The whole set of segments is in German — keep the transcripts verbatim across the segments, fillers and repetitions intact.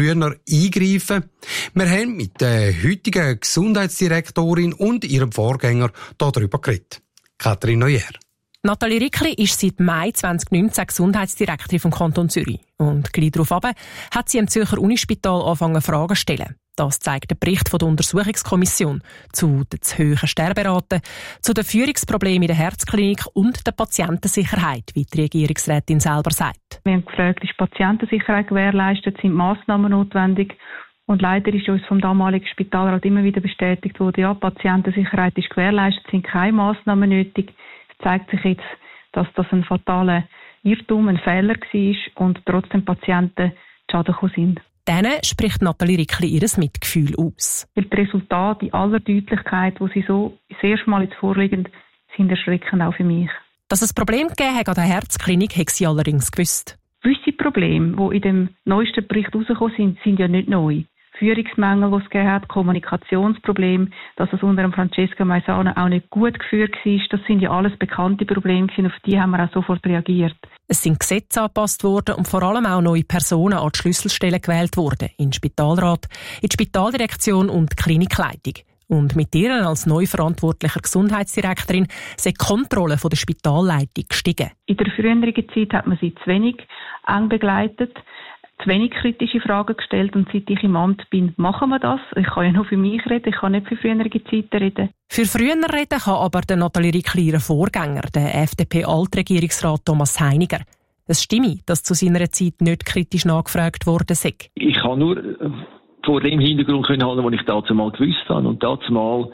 früher eingreifen? Wir haben mit der heutigen Gesundheitsdirektorin und ihrem Vorgänger darüber geredet. Katrin Neuer. Nathalie Rickli ist seit Mai zwanzig neunzehn Gesundheitsdirektorin vom Kanton Zürich. Und gleich darauf hat sie im Zürcher Unispital angefangen, Fragen zu stellen. Das zeigt der Bericht von der Untersuchungskommission zu den zu hohen Sterberaten, zu den Führungsproblemen in der Herzklinik und der Patientensicherheit, wie die Regierungsrätin selber sagt. Wir haben gefragt, ist Patientensicherheit gewährleistet, sind Massnahmen notwendig? Und leider ist uns vom damaligen Spitalrat immer wieder bestätigt worden, ja, Patientensicherheit ist gewährleistet, sind keine Massnahmen nötig. Es zeigt sich jetzt, dass das ein fataler Irrtum, ein Fehler war und trotzdem Patienten zu Schaden gekommen sind. Denen spricht Nathalie Rickli ihr Mitgefühl aus. Weil die Resultate in aller Deutlichkeit, die sie so das erste Mal jetzt vorliegen, sind erschreckend auch für mich. Dass es Probleme gegeben hat an der Herzklinik, hat sie allerdings gewusst. Gewisse Probleme, die in dem neuesten Bericht herausgekommen sind, sind ja nicht neu. Führungsmängel, die es gegeben hat, Kommunikationsprobleme, dass es unter dem Francesco Maisano auch nicht gut geführt war, das sind ja alles bekannte Probleme und auf die haben wir auch sofort reagiert. Es sind Gesetze angepasst worden und vor allem auch neue Personen an die Schlüsselstellen gewählt worden, in den Spitalrat, in die Spitaldirektion und die Klinikleitung. Und mit ihr als neu verantwortlicher Gesundheitsdirektorin sei die Kontrolle von der Spitalleitung gestiegen. In der früheren Zeit hat man sie zu wenig eng begleitet, zu wenig kritische Fragen gestellt und seit ich im Amt bin, machen wir das. Ich kann ja nur für mich reden, ich kann nicht für frühere Zeiten reden. Für früher reden kann aber der Nathalie Rickli ihren Vorgänger, der F D P-Altregierungsrat Thomas Heiniger. Es stimme, dass zu seiner Zeit nicht kritisch nachgefragt worden sei. Ich kann nur vor dem Hintergrund können halten, was ich dazu mal gewusst habe. Und dazu mal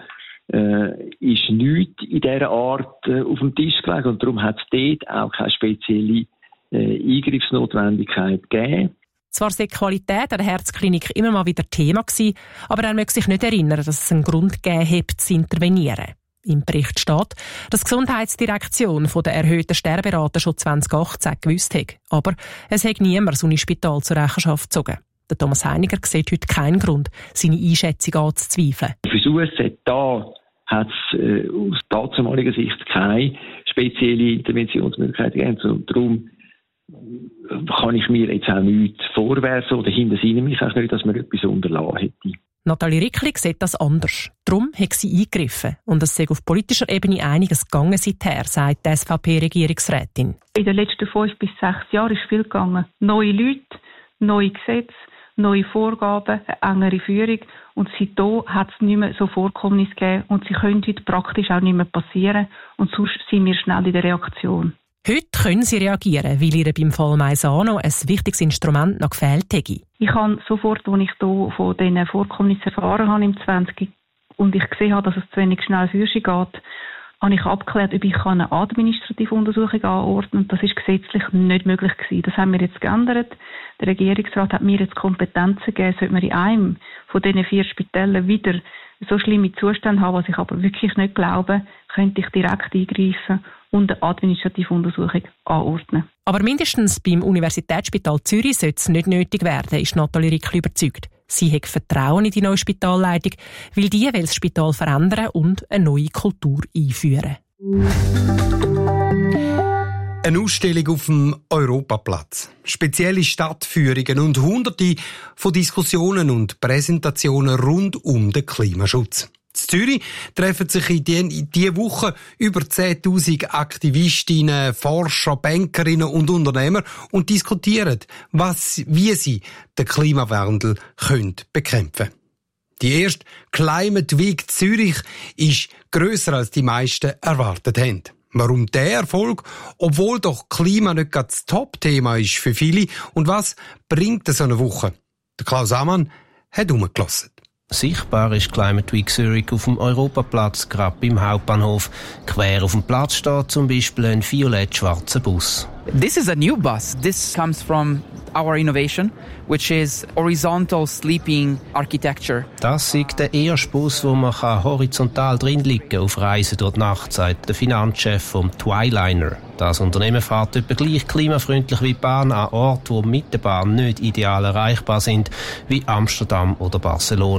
äh, ist nichts in dieser Art äh, auf dem Tisch gelegen. Und darum hat es dort auch keine spezielle äh, Eingriffsnotwendigkeit gegeben. Zwar sei die Qualität der Herzklinik immer mal wieder Thema gewesen, aber er möge sich nicht erinnern, dass es einen Grund gegeben hat, zu intervenieren. Im Bericht steht, dass die Gesundheitsdirektion von der erhöhten Sterberate schon zwanzig achtzehn gewusst hat. Aber es hat niemand das Unispital zur Rechenschaft gezogen. Der Thomas Heiniger sieht heute keinen Grund, seine Einschätzung anzuzweifeln. Für das U S Z da hat es äh, aus damaliger Sicht keine spezielle Interventionsmöglichkeit gegeben. Und darum kann ich mir jetzt auch nichts vorwerfen oder hintersinne mich auch nicht, dass man etwas unterlassen hätte. Nathalie Rickli sieht das anders. Darum hat sie eingegriffen und es sei auf politischer Ebene einiges gegangen seither, sagt die S V P-Regierungsrätin. In den letzten fünf bis sechs Jahren ist viel gegangen. Neue Leute, neue Gesetze, neue Vorgaben, eine engere Führung und seitdem hat es nicht mehr so Vorkommnisse gegeben und sie können heute praktisch auch nicht mehr passieren und sonst sind wir schnell in der Reaktion. Heute können sie reagieren, weil ihr beim Fall Maisano ein wichtiges Instrument noch gefehlt hätte. Ich habe sofort, als ich hier von diesen Vorkommnissen erfahren habe im zwanzig und ich gesehen habe, dass es zu wenig schnell für sich geht, habe ich abgeklärt, ob ich eine administrative Untersuchung anordnen kann. Und das ist gesetzlich nicht möglich gewesen. Das haben wir jetzt geändert. Der Regierungsrat hat mir jetzt Kompetenzen gegeben, sollte man in einem von diesen vier Spitälern wieder so schlimme Zustände haben, was ich aber wirklich nicht glaube, könnte ich direkt eingreifen und eine administrative Untersuchung anordnen. Aber mindestens beim Universitätsspital Zürich sollte es nicht nötig werden, ist Nathalie Rickli überzeugt. Sie hat Vertrauen in die neue Spitalleitung, weil die will das Spital verändern und eine neue Kultur einführen. Eine Ausstellung auf dem Europaplatz. Spezielle Stadtführungen und hunderte von Diskussionen und Präsentationen rund um den Klimaschutz. In Zürich treffen sich in dieser Woche über zehntausend Aktivistinnen, Forscher, Bankerinnen und Unternehmer und diskutieren, was, wie sie den Klimawandel können bekämpfen können. Die erste Climate Week Zürich ist grösser als die meisten erwartet haben. Warum der Erfolg, obwohl doch Klima nicht gerade das Top-Thema ist für viele und was bringt so eine Woche? Der Klaus Amann hat umgelassen. Sichtbar ist Climate Week Zürich auf dem Europaplatz, gerade beim Hauptbahnhof. Quer auf dem Platz steht zum Beispiel ein violett-schwarzer Bus. This is a new bus. This comes from our innovation, which is horizontal sleeping architecture. Das ist der erste Bus, wo man horizontal drin liegen auf Reisen durch die Nacht, sagt der Finanzchef vom Twiliner. Das Unternehmen fährt etwa gleich klimafreundlich wie die Bahn an Orten, die mit der Bahn nicht ideal erreichbar sind, wie Amsterdam oder Barcelona.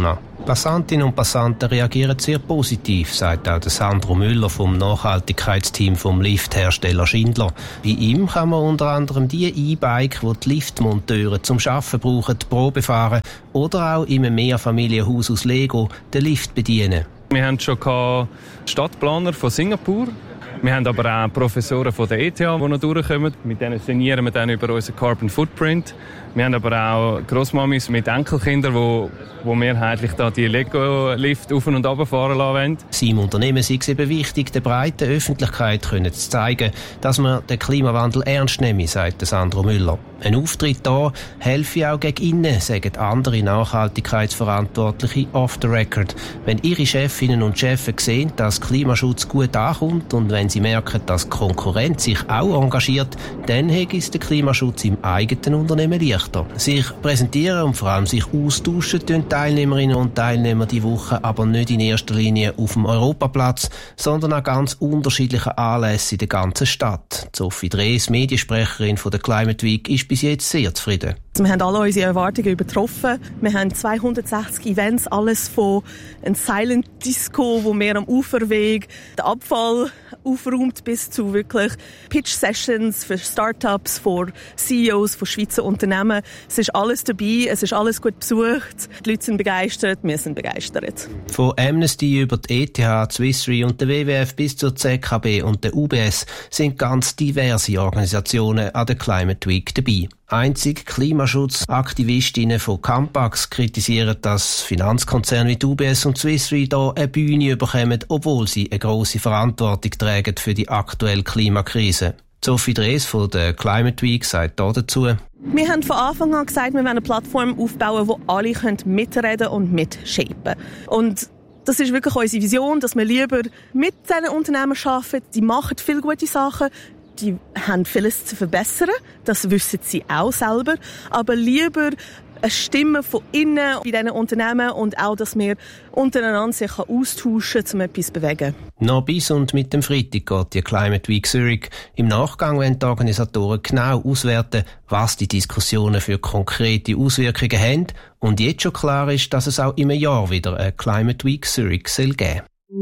Passantinnen und Passanten reagieren sehr positiv, sagt auch der Sandro Müller vom Nachhaltigkeitsteam vom Lifthersteller Schindler. Bei ihm kann man unter anderem die E-Bike, die die Liftmonteure zum Arbeiten brauchen, die Probe fahren oder auch in einem Mehrfamilienhaus aus Lego den Lift bedienen. Wir haben schon Stadtplaner von Singapur. Wir haben aber auch Professoren von der E T H, die noch durchkommen. Mit denen sinnieren wir dann über unseren Carbon Footprint. Wir haben aber auch Grossmamis mit Enkelkindern, die, die mehrheitlich da die Lego-Lift auf- und runterfahren lassen wollen. Seinem Unternehmen sei es eben wichtig, der breiten Öffentlichkeit können zu zeigen, dass man den Klimawandel ernst nehme, sagt Sandro Müller. Ein Auftritt hier helfe auch gegen innen, sagen andere Nachhaltigkeitsverantwortliche off the record. Wenn ihre Chefinnen und Chefs sehen, dass Klimaschutz gut ankommt und wenn sie merken, dass die Konkurrenz sich auch engagiert, dann hätte es den Klimaschutz im eigenen Unternehmen leichter. Sich präsentieren und vor allem sich austauschen tun Teilnehmerinnen und Teilnehmer die Woche aber nicht in erster Linie auf dem Europaplatz, sondern an ganz unterschiedlichen Anlässen in der ganzen Stadt. Sophie Drees, Mediensprecherin von der Climate Week, ist bis jetzt sehr zufrieden. Wir haben alle unsere Erwartungen übertroffen. Wir haben zweihundertsechzig Events, alles von einem Silent Disco, wo wir am Uferweg den Abfall aufräumt, bis zu wirklich Pitch-Sessions für Startups, für C E Os von Schweizer Unternehmen. Es ist alles dabei, es ist alles gut besucht. Die Leute sind begeistert, wir sind begeistert. Von Amnesty über die E T H, Swiss Re und der W W F bis zur Z K B und der U B S sind ganz diverse Organisationen an der Climate Week dabei. Einzig Klimaschutzaktivistinnen von Campax kritisieren, dass Finanzkonzerne wie die U B S und Swiss Re hier eine Bühne bekommen, obwohl sie eine grosse Verantwortung tragen für die aktuelle Klimakrise. Sophie Drees von der Climate Week sagt hier dazu: Wir haben von Anfang an gesagt, wir wollen eine Plattform aufbauen, wo alle mitreden und mitshapen. Und das ist wirklich unsere Vision, dass wir lieber mit diesen Unternehmen arbeiten. Die machen viele gute Sachen. Die haben vieles zu verbessern, das wissen sie auch selber, aber lieber eine Stimme von innen bei diesen Unternehmen und auch, dass wir untereinander sich austauschen können, um etwas zu bewegen. Noch bis und mit dem Freitag geht die Climate Week Zürich. Im Nachgang wollen die Organisatoren genau auswerten, was die Diskussionen für konkrete Auswirkungen haben und jetzt schon klar ist, dass es auch im Jahr wieder eine Climate Week Zürich soll geben.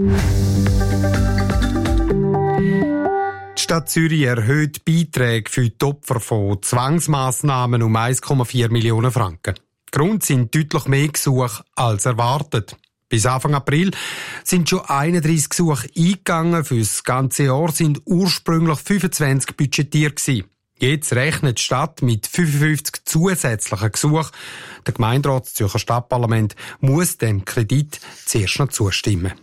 Die Stadt Zürich erhöht Beiträge für die Opfer von Zwangsmassnahmen um eins Komma vier Millionen Franken. Grund sind deutlich mehr Gesuche als erwartet. Bis Anfang April sind schon einunddreissig Gesuche eingegangen. Für das ganze Jahr sind ursprünglich fünfundzwanzig budgetiert gewesen. Jetzt rechnet die Stadt mit fünfundfünfzig zusätzlichen Gesuchen. Der Gemeinderat des Zürcher Stadtparlament muss dem Kredit zuerst noch zustimmen.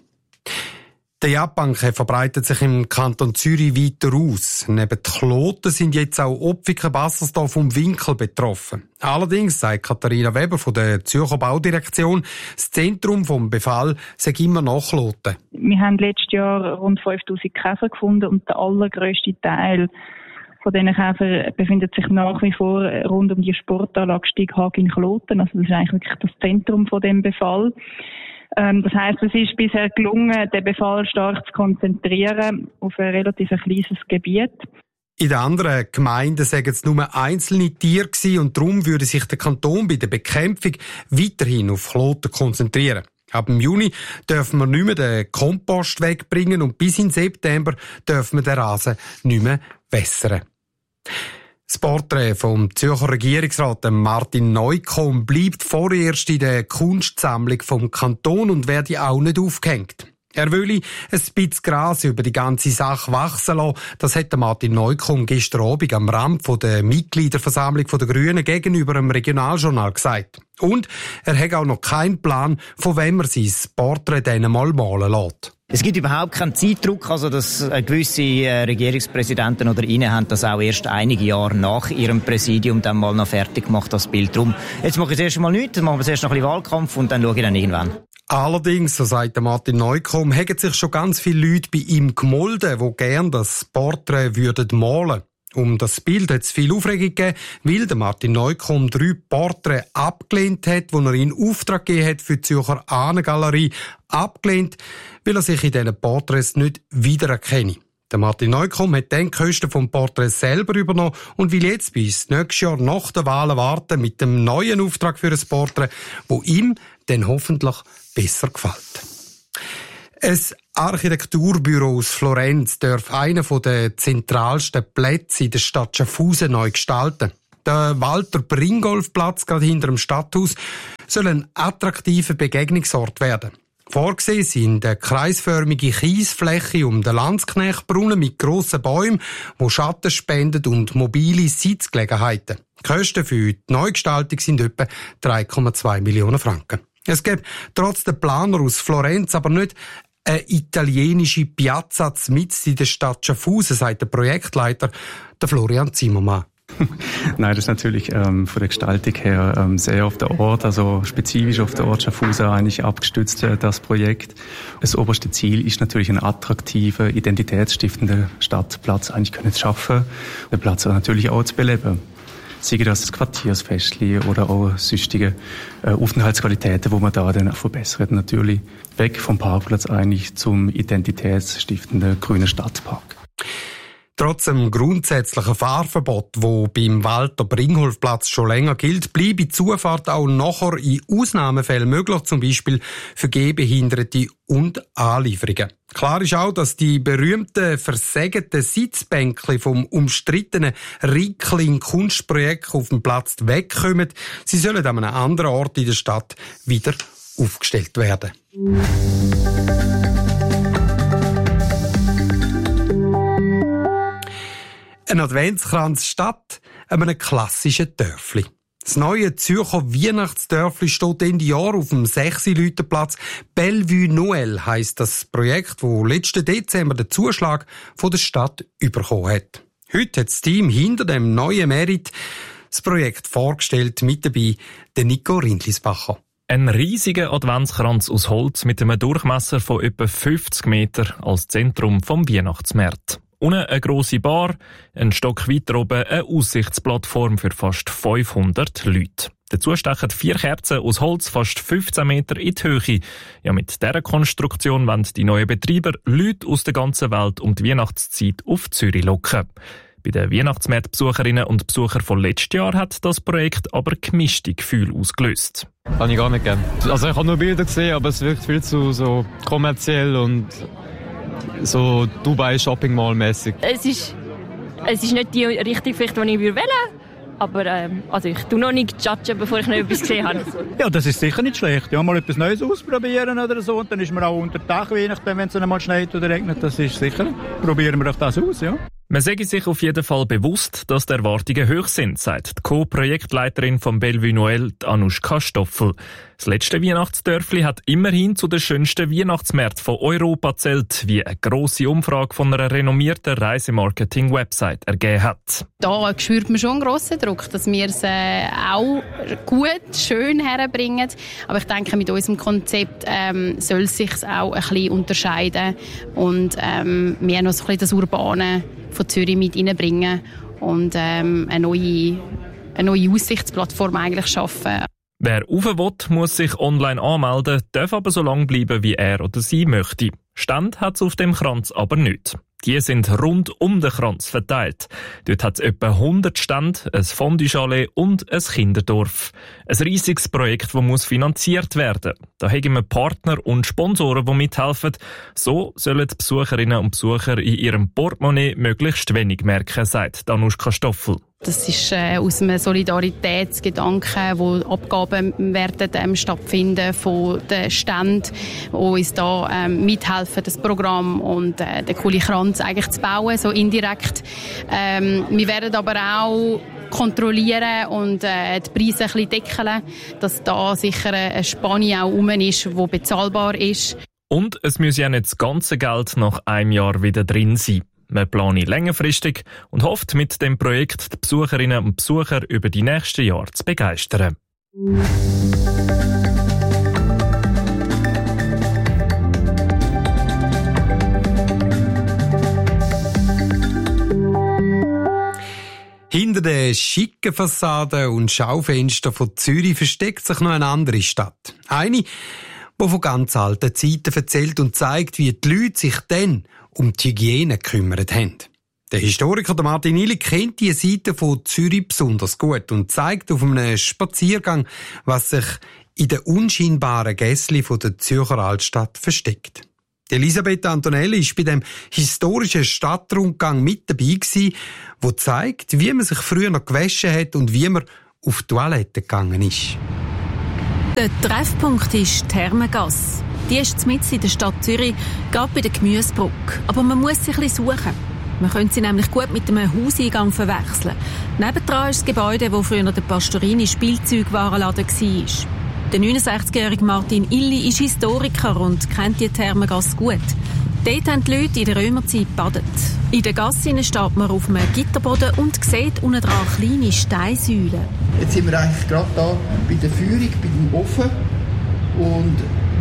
Die Jagdbanken verbreitet sich im Kanton Zürich weiter aus. Neben Kloten sind jetzt auch Opfiken, Bassersdorf und Winkel betroffen. Allerdings, sagt Katharina Weber von der Zürcher Baudirektion, das Zentrum vom Befall sei immer noch Kloten. Wir haben letztes Jahr rund fünftausend Käfer gefunden und der allergrösste Teil von diesen Käfern befindet sich nach wie vor rund um die Sportanlage Stieghag in Kloten. Also das ist eigentlich wirklich das Zentrum von dem Befall. Das heisst, es ist bisher gelungen, den Befall stark zu konzentrieren auf ein relativ kleines Gebiet. In den anderen Gemeinden sagen es nur einzelne Tiere gewesen und darum würde sich der Kanton bei der Bekämpfung weiterhin auf Kloten konzentrieren. Ab dem Juni dürfen wir nicht mehr den Kompost wegbringen und bis in September dürfen wir den Rasen nicht mehr wässern. Das Porträt vom Zürcher Regierungsrat Martin Neukomm bleibt vorerst in der Kunstsammlung vom Kanton und werde auch nicht aufgehängt. Er will ein bisschen Gras über die ganze Sache wachsen lassen. Das hat Martin Neukomm gestern Abend am Rand der Mitgliederversammlung der Grünen gegenüber dem Regionaljournal gesagt. Und er hat auch noch keinen Plan, von wem er sein Porträt dann mal malen lässt. Es gibt überhaupt keinen Zeitdruck, also dass gewisse Regierungspräsidenten oder Ihnen haben das auch erst einige Jahre nach ihrem Präsidium dann mal noch fertig gemacht, das Bild drum. Jetzt mache ich das erste Mal nichts, dann machen wir zuerst noch ein bisschen Wahlkampf und dann schaue ich dann irgendwann. Allerdings, so sagt Martin Neukomm, haben sich schon ganz viele Leute bei ihm gemolden, die gerne das Porträt würden malen. Um das Bild hat es viel Aufregung gegeben, weil der Martin Neukomm drei Porträts abgelehnt hat, die er in Auftrag gegeben hat für die Zürcher Ahnengalerie. Abgelehnt, weil er sich in diesen Porträts nicht wiedererkenne. Der Martin Neukomm hat dann die Kosten vom Porträt selber übernommen und will jetzt bis nächstes Jahr nach der Wahlen warten mit dem neuen Auftrag für ein Porträt, wo ihm dann hoffentlich besser gefällt. Ein Architekturbüro aus Florenz darf einen der zentralsten Plätze in der Stadt Schaffhausen neu gestalten. Der Walter-Bringolf-Platz, gerade hinter dem Stadthaus, soll ein attraktiver Begegnungsort werden. Vorgesehen sind eine kreisförmige Kiesfläche um den Landsknechtbrunnen mit grossen Bäumen, die Schatten spenden und mobile Sitzgelegenheiten. Die Kosten für die Neugestaltung sind etwa drei Komma zwei Millionen Franken. Es gibt trotz der Planer aus Florenz aber nicht eine italienische Piazza mitten in der Stadt Schaffhausen, sagt der Projektleiter, der Florian Zimmermann. Nein, das ist natürlich ähm, von der Gestaltung her ähm, sehr auf der Ort, also spezifisch auf der Ort Schaffhausen eigentlich abgestützt, äh, das Projekt. Das oberste Ziel ist natürlich einen attraktiven, identitätsstiftenden Stadtplatz eigentlich können zu schaffen, den Platz aber natürlich auch zu beleben. Sei das Quartiersfestli oder auch sonstige äh, Aufenthaltsqualitäten, wo man da dann auch verbessert. Natürlich weg vom Parkplatz eigentlich zum identitätsstiftenden grünen Stadtpark. Trotz dem grundsätzlichen Fahrverbot, wo beim Walter-Bringolf-Platz schon länger gilt, bleibt die Zufahrt auch nachher in Ausnahmefällen möglich, zum Beispiel für Gehbehinderte und Anlieferungen. Klar ist auch, dass die berühmten versägten Sitzbänkchen vom umstrittenen Rickling-Kunstprojekt auf dem Platz wegkommen. Sie sollen an einem anderen Ort in der Stadt wieder aufgestellt werden. Ein Adventskranz statt einem klassischen Dörfli. Das neue Zürcher Weihnachtsdörfli steht Ende Jahr auf dem sechs-Leute-Platz. Bellevue Noël heisst das Projekt, das letzten Dezember den Zuschlag von der Stadt bekommen hat. Heute hat das Team hinter dem neuen Merit das Projekt vorgestellt, mit dabei der Nico Rindlisbacher. Ein riesiger Adventskranz aus Holz mit einem Durchmesser von etwa fünfzig Meter als Zentrum vom Weihnachtsmarkt. Unten eine grosse Bar, ein Stock weiter oben eine Aussichtsplattform für fast fünfhundert Leute. Dazu stechen vier Kerzen aus Holz fast fünfzehn Meter in die Höhe. Ja, mit dieser Konstruktion wollen die neuen Betreiber Leute aus der ganzen Welt um die Weihnachtszeit auf Zürich locken. Bei den Weihnachtsmarktbesucherinnen und Besuchern von letztes Jahr hat das Projekt aber gemischte Gefühle ausgelöst. Kann ich gar nicht gern. Also ich habe nur Bilder gesehen, aber es wirkt viel zu so kommerziell und so Dubai-Shopping-Mall-mäßig. Es ist, es ist nicht die Richtung, vielleicht, die ich wählen würde. Aber ähm, also ich tue noch nicht judgen, bevor ich noch etwas gesehen habe. Ja, das ist sicher nicht schlecht. Ja, mal etwas Neues ausprobieren oder so. Und dann ist man auch unter Tag, je nachdem, wenn es dann mal schneit oder regnet. Das ist sicher. Probieren wir doch das aus, ja. Man sei sich auf jeden Fall bewusst, dass die Erwartungen hoch sind, sagt die Co-Projektleiterin vom Bellevue Noël, Anuschka Stoffel. Das letzte Weihnachtsdörfli hat immerhin zu den schönsten Weihnachtsmärkten von Europa zählt, wie eine grosse Umfrage von einer renommierten Reisemarketing-Website ergeben hat. Da spürt man schon einen grossen Druck, dass wir es äh, auch gut, schön herbringen. Aber ich denke, mit unserem Konzept ähm, soll es sich auch ein bisschen unterscheiden und ähm, mehr noch so ein bisschen das Urbane von Zürich mit reinbringen und ähm, eine neue, eine neue Aussichtsplattform eigentlich schaffen. Wer rauf will, muss sich online anmelden, darf aber so lange bleiben, wie er oder sie möchte. Stand hat es auf dem Kranz aber nicht. Die sind rund um den Kranz verteilt. Dort hat es etwa hundert Stände, ein Fondue-Chalet und ein Kinderdorf. Ein riesiges Projekt, das muss finanziert werden. Da haben wir Partner und Sponsoren, die mithelfen. So sollen die Besucherinnen und Besucher in ihrem Portemonnaie möglichst wenig merken, sagt Danuschka Stoffel. Das ist äh, aus einem Solidaritätsgedanken, wo Abgaben werden ähm, stattfinden von den Ständen, die uns da ähm, mithelfen, das Programm und äh, den coolen Kranz eigentlich zu bauen, so indirekt. Ähm, wir werden aber auch kontrollieren und äh, die Preise ein bisschen deckeln, dass da sicher eine Spanne auch rum ist, die bezahlbar ist. Und es muss ja nicht das ganze Geld nach einem Jahr wieder drin sein. Man plane längerfristig und hofft, mit dem Projekt die Besucherinnen und Besucher über die nächsten Jahre zu begeistern. Hinter den schicken Fassaden und Schaufenstern von Zürich versteckt sich noch eine andere Stadt. Eine, die von ganz alten Zeiten erzählt und zeigt, wie die Leute sich dann um die Hygiene gekümmert haben. Der Historiker Martin Illi kennt die Seite von Zürich besonders gut und zeigt auf einem Spaziergang, was sich in den unscheinbaren Gässli der Zürcher Altstadt versteckt. Elisabeth Antonelli war bei dem historischen Stadtrundgang mit dabei gewesen, der zeigt, wie man sich früher noch gewaschen hat und wie man auf die Toilette gegangen ist. Der Treffpunkt ist die Thermengasse. Die ist mitten in der Stadt Zürich, gerade bei der Gemüsebrücke. Aber man muss sich ein bisschen suchen. Man könnte sie nämlich gut mit einem Hauseingang verwechseln. Nebendran ist das Gebäude, wo früher der Pastorini Spielzeugwarenladen war. Der neunundsechzigjährige Martin Illi ist Historiker und kennt die Thermengasse gut. Dort haben die Leute in der Römerzeit gebadet. In der Gasse steht man auf einem Gitterboden und sieht unten dran kleine Steinsäulen. Jetzt sind wir eigentlich gerade da bei der Führung, bei dem Ofen. Und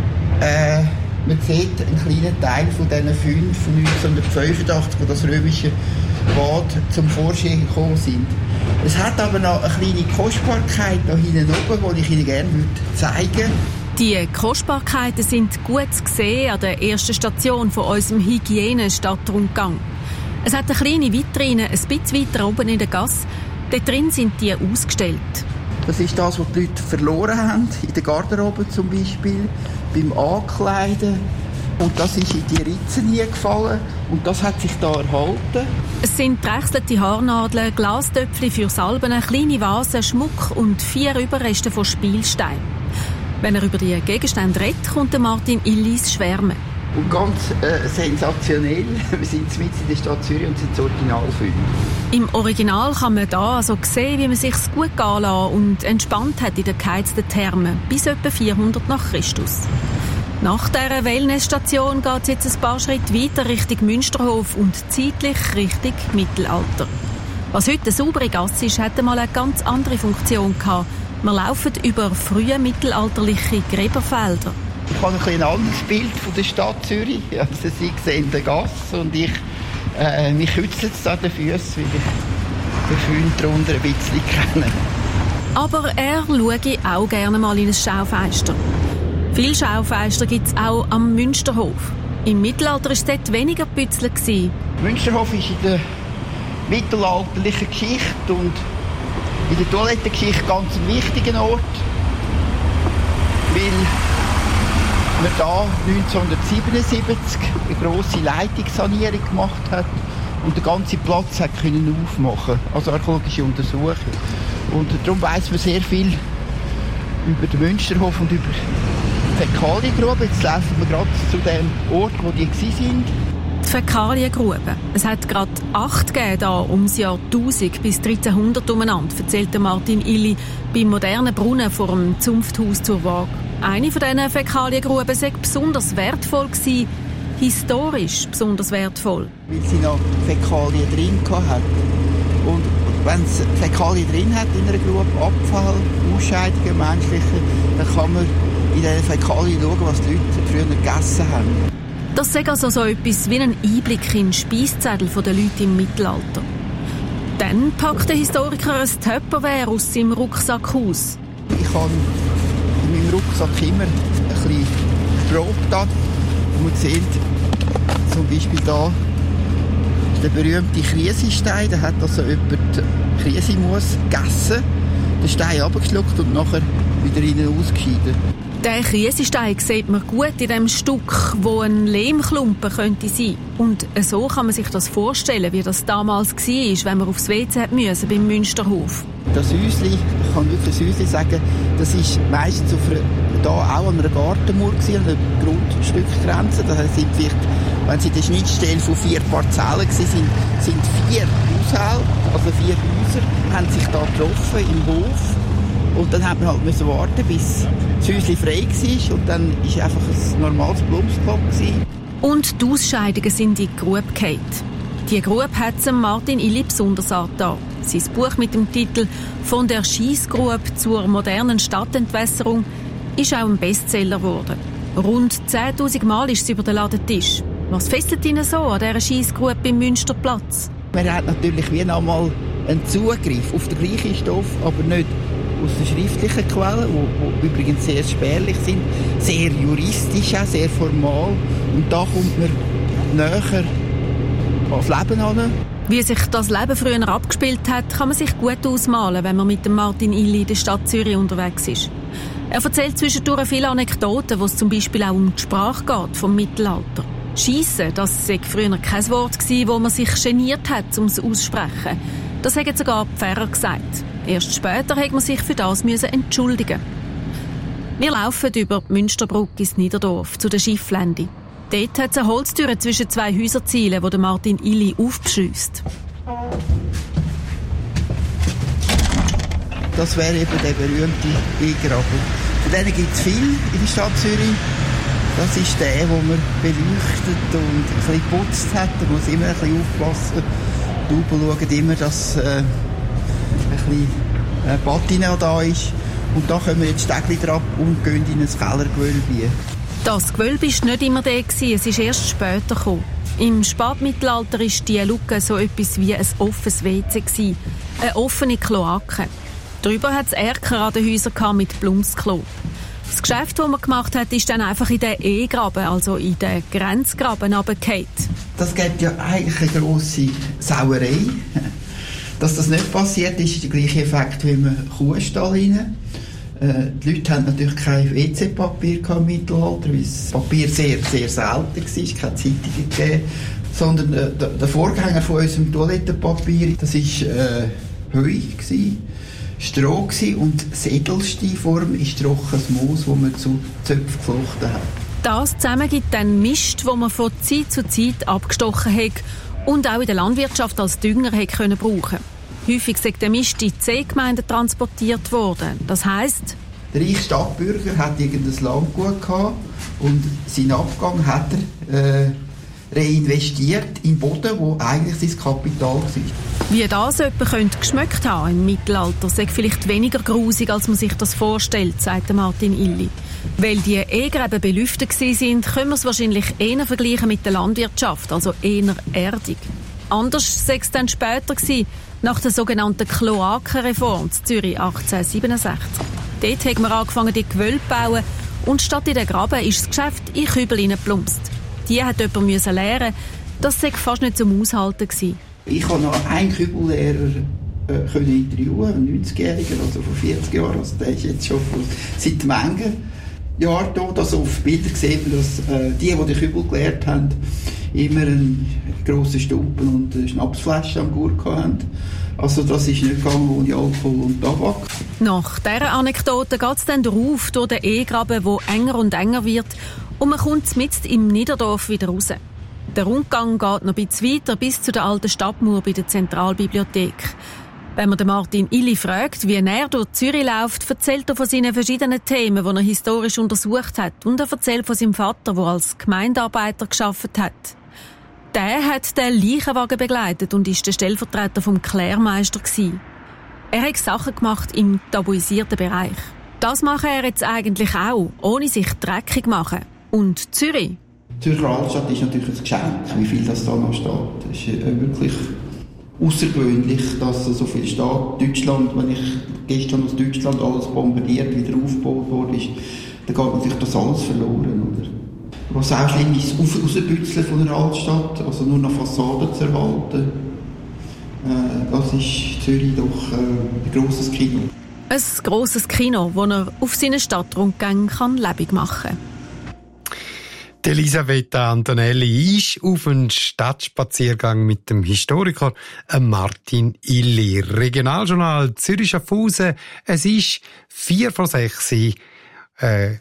äh, man sieht einen kleinen Teil von diesen fünf von neunzehnhundertfünfundachtzig, wo das römische Bad zum Vorschein gekommen sind. Es hat aber noch eine kleine Kostbarkeit da hinten oben, die ich Ihnen gerne zeigen würde. Die Kostbarkeiten sind gut zu sehen an der ersten Station von unserem Hygiene-Stadtrundgang. Es hat eine kleine Vitrine, ein bisschen weiter oben in der Gasse. Dort drin sind die ausgestellt. Das ist das, was die Leute verloren haben, in der Garderobe zum Beispiel, beim Ankleiden. Und das ist in die Ritzen gefallen und das hat sich da erhalten. Es sind drechselte Haarnadeln, Glastöpfchen für Salben, kleine Vasen, Schmuck und vier Überreste von Spielsteinen. Wenn er über die Gegenstände redet, kommt Martin Illi ins Schwärmen. Und ganz äh, sensationell, wir sind mitten in der Stadt Zürich und sind das Originalfund. Im Original kann man da also sehen, wie man sich gut gehen lassen und entspannt hat in der geheizten Therme, bis etwa vierhundert nach Christus. Nach dieser Wellnessstation geht es jetzt ein paar Schritte weiter Richtung Münsterhof und zeitlich Richtung Mittelalter. Was heute eine saubere Gasse ist, hat einmal eine ganz andere Funktion gehabt. Wir laufen über frühe mittelalterliche Gräberfelder. Ich habe ein, ein anderes Bild von der Stadt Zürich. Also Sie sehen die Gasse und ich äh, mich kützelt es an den Füßen, weil ich den Fund darunter ein bisschen kenne. Aber er schaue auch gerne mal in ein Schaufenster. Viele Schaufenster gibt es auch am Münsterhof. Im Mittelalter war es dort weniger Pützle. Münsterhof ist in der mittelalterlichen Geschichte und in der Toilettengeschichte ganz ein wichtiger Ort, weil man da neunzehnhundertsiebenundsiebzig eine grosse Leitungssanierung gemacht hat und den ganzen Platz hat können aufmachen, also archäologische Untersuchung. Und darum weiss man sehr viel über den Münsterhof und über die Fäkaliengrube. Jetzt laufen wir gerade zu dem Ort, wo die waren. Die Fäkaliengrube. Es hat gerade acht gegeben, da ums Jahr tausend bis dreizehnhundert umeinander, erzählte Martin Illi beim modernen Brunnen vor dem Zunfthaus zur Waag. Eine von diesen Fäkaliengruben sei besonders wertvoll gewesen, historisch besonders wertvoll. Weil sie noch Fäkalien drin hatten. Und wenn es Fäkalien drin hat in einer Grube, Abfall, Ausscheidungen, menschliche, dann kann man in diesen Fäkalien schauen, was die Leute früher gegessen haben. Das sei also so etwas wie ein Einblick in den Speiszettel der Leute im Mittelalter. Dann packt der Historiker ein Tupperware aus seinem Rucksack aus. Ich habe in meinem Rucksack immer ein bisschen Brot. Man sieht zum Beispiel hier der berühmte Krisenstein. Der hat also jemand Krisenmus gegessen, den Stein runtergeschluckt und nachher wieder rein ausgeschieden. Der Krisenstein sieht man gut in dem Stück, wo ein Lehmklumpen könnte sein. Und so kann man sich das vorstellen, wie das damals war, wenn man aufs W C musste beim Münsterhof. Das Häuschen, ich kann wirklich das Häuschen sagen, das ist meistens auf einer, da auch an einer Gartenmauer gewesen, an einer Grundstückgrenze. Das sind vielleicht, wenn sie in der Schnittstelle von vier Parzellen waren, sind, sind vier Haushalte, also vier Häuser, haben sich da getroffen im Hof. Und dann hat man halt müssen warten, bis das Häuschen frei war. Und dann war es einfach ein normales Blumsklopp. Und die Ausscheidungen sind in die Grube gefallen. Die Grube hat es Martin Illi besonders angetan. Sein Buch mit dem Titel «Von der Schiessgrube zur modernen Stadtentwässerung» ist auch ein Bestseller geworden. Rund zehntausend Mal ist es über den Ladentisch. Was fesselt Ihnen so an dieser Schiessgrube beim Münsterplatz? Man hat natürlich wie noch mal einen Zugriff auf den gleichen Stoff, aber nicht aus den schriftlichen Quellen, die übrigens sehr spärlich sind, sehr juristisch, auch sehr formal. Und da kommt man näher ans Leben an. Wie sich das Leben früher abgespielt hat, kann man sich gut ausmalen, wenn man mit dem Martin Illi in der Stadt Zürich unterwegs ist. Er erzählt zwischendurch viele Anekdoten, wo es zum Beispiel auch um die Sprache geht vom Mittelalter. Schiessen, das sei früher kein Wort gewesen, wo man sich geniert hat, um es auszusprechen. Das haben sogar die Pfarrer gesagt. Erst später hat man sich für das müssen entschuldigen. Wir laufen über die Münsterbrücke ins Niederdorf, zu der Schifflände. Dort hat es eine Holztür zwischen zwei Häuserzielen, die Martin Illi aufbeschliesst. Das wäre eben der berühmte E-Graben. Von denen gibt es viel in der Stadt Zürich. Das ist der, den man beleuchtet und ein bisschen geputzt hat. Da muss immer ein bisschen aufpassen. Die Hupen schauen immer, dass äh, ein bisschen äh, Patina da ist. Und da kommen wir jetzt Stegli drauf und gehen in ein Kellergewölbe. Das Gewölbe war nicht immer der, es ist erst später gekommen. Im Spätmittelalter war diese Luke so etwas wie ein offenes W C, eine offene Kloake. Drüber hat es Erker an den Häusern mit Blumsklo. Das Geschäft, das man gemacht hat, ist dann einfach in den E-Graben, also in den Grenzgraben, runtergefallen. Das gibt ja eigentlich eine grosse Sauerei. Dass das nicht passiert, ist der gleiche Effekt wie im Kuhstall rein. Äh, die Leute hatten natürlich kein W C-Papier im Mittelalter, weil das Papier sehr, sehr selten war, keine Zeitungen gegeben. Sondern äh, der, der Vorgänger von unserem Toilettenpapier, das war äh, Heu gewesen. Stroh gewesen, und die edelste Form ist trockenes Moos, das man zu Zöpfen geflochten hat. Das zusammen gibt dann Mist, den man von Zeit zu Zeit abgestochen hat und auch in der Landwirtschaft als Dünger hat können brauchen. Häufig ist der Mist in zehn Gemeinden transportiert worden. Das heisst, der reiche Stadtbürger hat irgendein Landgut gehabt und seinen Abgang hat er äh, reinvestiert in den Boden, wo eigentlich sein Kapital war. Wie das jemand geschmeckt haben im Mittelalter, sei vielleicht weniger grusig, als man sich das vorstellt, sagt Martin Illi. Weil die E-Gräben belüftet waren, können wir es wahrscheinlich eher vergleichen mit der Landwirtschaft, also eher erdig. Anders sei es dann später gewesen, nach der sogenannten Kloakenreform in Zürich achtzehnhundertsiebenundsechzig. Dort hat man angefangen, die Gewölbe zu bauen, und statt in den Graben ist das Geschäft in Kübel hineingeplumpst. Die hat jemand müssen lernen, das sei fast nicht zum Aushalten gewesen. Ich habe noch einen Kübellehrer äh, können interviewen, einen neunzigjährigen, also vor vierzig Jahren. Also der ist jetzt schon vor, seit Mengen Jahren da. Also auf Bildern sieht man, dass äh, die, die den Kübel gelernt haben, immer einen grossen Stumpen und eine Schnapsflasche am Gurt hatten. Also das ist nicht gegangen ohne Alkohol und Tabak. Nach dieser Anekdote geht es dann drauf durch den E-Graben, der enger und enger wird, und man kommt mitten im Niederdorf wieder raus. Der Rundgang geht noch ein bisschen weiter bis zu der alten Stadtmauer bei der Zentralbibliothek. Wenn man den Martin Illi fragt, wie er durch Zürich läuft, erzählt er von seinen verschiedenen Themen, die er historisch untersucht hat. Und er erzählt von seinem Vater, der als Gemeindearbeiter gearbeitet hat. Der hat den Leichenwagen begleitet und ist der Stellvertreter vom Klärmeister gewesen. Er hat Sachen gemacht im tabuisierten Bereich. Das mache er jetzt eigentlich auch, ohne sich dreckig zu machen. Und Zürich? Die Zürcher Altstadt ist natürlich ein Geschenk, wie viel das da noch steht. Es ist wirklich außergewöhnlich, dass so viel steht. Deutschland, wenn ich gestern aus Deutschland alles bombardiert, wieder aufgebaut worden ist, dann geht natürlich das alles verloren. Oder? Was auch schlimm ist, das Rausbützeln von der Altstadt, also nur noch Fassaden zu erhalten. Äh, das ist Zürich doch äh, ein grosses Kino. Ein grosses Kino, das er auf seinen Stadtrundgängen lebendig machen kann. Elisabetta Antonelli ist auf einen Stadtspaziergang mit dem Historiker Martin Illi. Regionaljournal Zürich Schaffhausen. Es ist vier vor sechs. Äh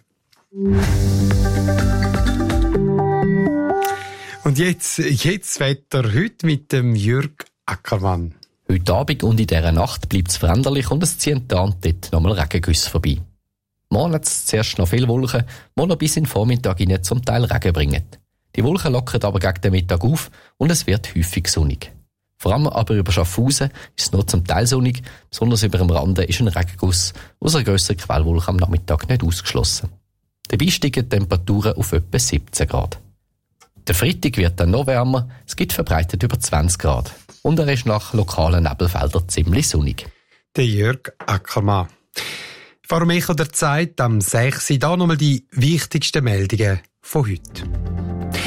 Und jetzt, jetzt Wetter heute mit dem Jürg Ackermann. Heute Abend und in dieser Nacht bleibt es veränderlich und es ziehen dann dort nochmal Regengüsse vorbei. Morgen hat es zuerst noch viele Wolken, die noch bis in den Vormittag hinein zum Teil Regen bringen. Die Wolken lockern aber gegen den Mittag auf und es wird häufig sonnig. Vor allem aber über Schaffhausen ist es noch zum Teil sonnig, besonders über dem Rande ist ein Regenguss aus einer grösseren Quellwolke am Nachmittag nicht ausgeschlossen. Dabei steigen die Temperaturen auf etwa siebzehn Grad. Der Freitag wird dann noch wärmer, es gibt verbreitet über zwanzig Grad. Und er ist nach lokalen Nebelfeldern ziemlich sonnig. Der Jörg Ackermann. Vor dem Echo der Zeit am sechs Uhr da nochmal die wichtigsten Meldungen von heute.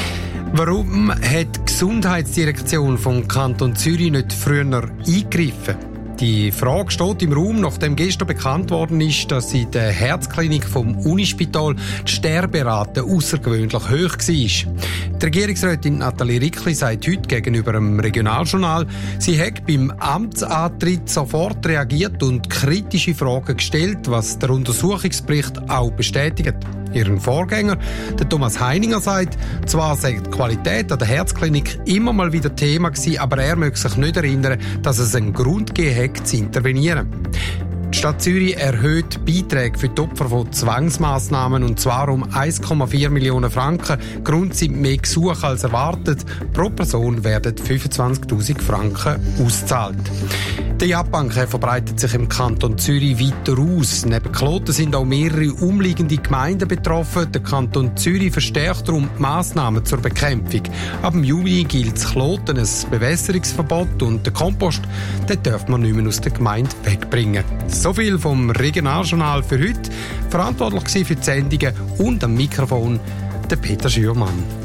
Warum hat die Gesundheitsdirektion vom Kanton Zürich nicht früher eingegriffen? Die Frage steht im Raum, nachdem gestern bekannt worden ist, dass in der Herzklinik vom Unispital die Sterberate außergewöhnlich hoch war. Die Regierungsrätin Nathalie Rickli sagt heute gegenüber dem Regionaljournal, sie hat beim Amtsantritt sofort reagiert und kritische Fragen gestellt, was der Untersuchungsbericht auch bestätigt. Ihren Vorgänger, der Thomas Heininger, sagt, zwar sei die Qualität an der Herzklinik immer mal wieder Thema gewesen, aber er möge sich nicht erinnern, dass es einen Grund gegeben hat, zu intervenieren. Die Stadt Zürich erhöht Beiträge für die Opfer von Zwangsmassnahmen und zwar um eins Komma vier Millionen Franken. Grund sind mehr Gesuche als erwartet. Pro Person werden fünfundzwanzigtausend Franken ausgezahlt. Der Jagdbank verbreitet sich im Kanton Zürich weiter aus. Neben Kloten sind auch mehrere umliegende Gemeinden betroffen. Der Kanton Zürich verstärkt darum die Massnahmen zur Bekämpfung. Ab dem Juni gilt in Kloten ein Bewässerungsverbot und den Kompost den darf man nicht mehr aus der Gemeinde wegbringen. So viel vom Regionaljournal für heute. Verantwortlich für die Sendungen und am Mikrofon der Peter Schürmann.